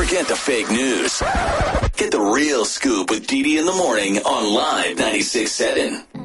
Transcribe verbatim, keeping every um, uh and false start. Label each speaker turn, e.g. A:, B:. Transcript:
A: Forget the fake news. Get the real scoop with Dee Dee in the morning on Live ninety-six point seven.